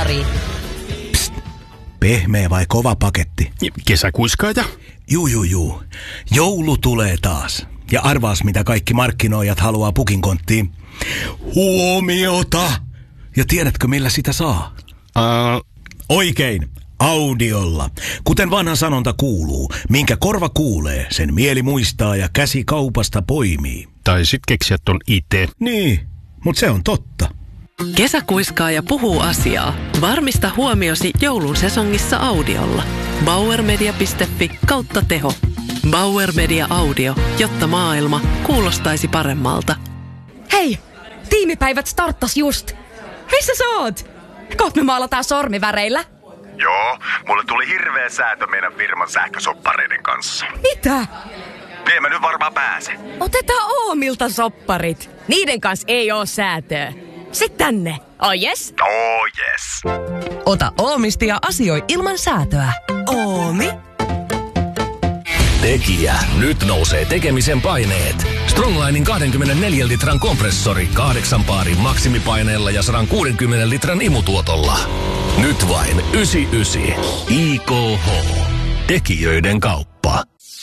Kasari. Psst, pehmeä vai kova paketti? Kesäkuiskaaja. Juu. Joulu tulee taas. Ja arvaas mitä kaikki markkinoijat haluaa pukinkonttiin. Huomiota! Ja tiedätkö millä sitä saa? Oikein, audiolla. Kuten vanha sanonta kuuluu, minkä korva kuulee, sen mieli muistaa ja käsi kaupasta poimii. Tai sit keksiä ton itse. Niin, mutta se on totta. Kesäkuiskaaja puhuu asiaa. Varmista huomiosi joulun sesongissa audiolla. bauermedia.fi/teho. Bauer Media Audio, jotta maailma kuulostaisi paremmalta. Hei, tiimipäivät starttas just. Missä sä oot? Kohta me maalataan sormiväreillä. Joo, mulle tuli hirveä säätö meidän firman sähkösoppareiden kanssa. Mitä? Ei mä nyt varmaan pääse. Otetaan Oomilta sopparit. Niiden kanssa ei oo säätöä. Sit tänne. Oh yes? Oh yes. Ota Oomista ja asioi ilman säätöä. Oomi. Tekijä. Nyt nousee tekemisen paineet. Stronglinin 24 litran kompressori 8 paarin maksimipaineella ja 160 litran imutuotolla. Nyt vain 99. IKH. Tekijöiden kauppa.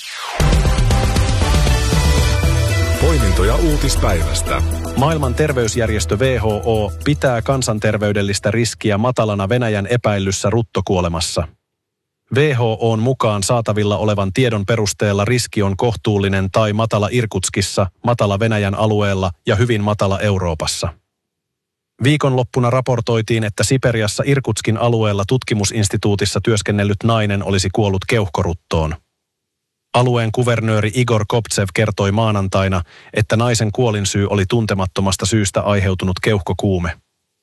Poimintoja uutispäivästä. Maailman terveysjärjestö WHO pitää kansanterveydellistä riskiä matalana Venäjän epäillyssä ruttokuolemassa. WHO:n mukaan saatavilla olevan tiedon perusteella riski on kohtuullinen tai matala Irkutskissa, matala Venäjän alueella ja hyvin matala Euroopassa. Viikonloppuna raportoitiin, että Siperiassa Irkutskin alueella tutkimusinstituutissa työskennellyt nainen olisi kuollut keuhkoruttoon. Alueen kuvernööri Igor Koptsev kertoi maanantaina, että naisen kuolinsyy oli tuntemattomasta syystä aiheutunut keuhkokuume.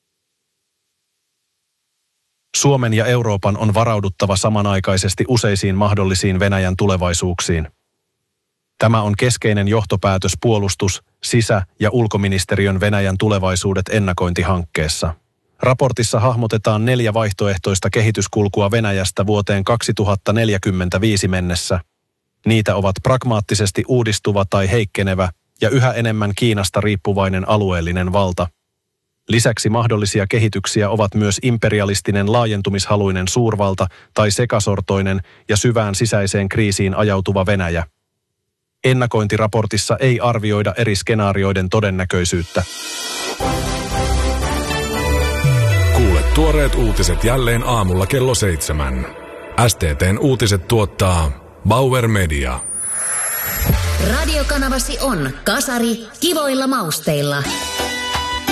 Suomen ja Euroopan on varauduttava samanaikaisesti useisiin mahdollisiin Venäjän tulevaisuuksiin. Tämä on keskeinen johtopäätös puolustus-, sisä- ja ulkoministeriön Venäjän tulevaisuudet ennakointihankkeessa. Raportissa hahmotetaan 4 vaihtoehtoista kehityskulkua Venäjästä vuoteen 2045 mennessä. Niitä ovat pragmaattisesti uudistuva tai heikkenevä ja yhä enemmän Kiinasta riippuvainen alueellinen valta. Lisäksi mahdollisia kehityksiä ovat myös imperialistinen laajentumishaluinen suurvalta tai sekasortoinen ja syvään sisäiseen kriisiin ajautuva Venäjä. Ennakointiraportissa ei arvioida eri skenaarioiden todennäköisyyttä. Kuule tuoreet uutiset jälleen aamulla kello 7. STT:n uutiset tuottaa Bauer Media. Radiokanavasi on Kasari kivoilla mausteilla.